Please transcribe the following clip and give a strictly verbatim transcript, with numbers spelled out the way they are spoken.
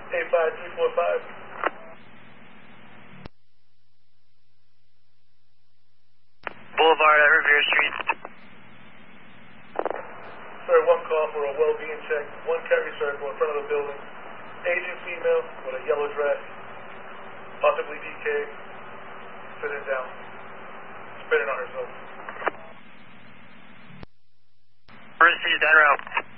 eight five three four five. Boulevard at Revere Street. Sir, one call for a well-being check, one carry circle in front of the building. Aging female with a yellow dress, possibly D K, sitting down, spitting on herself. Received en route.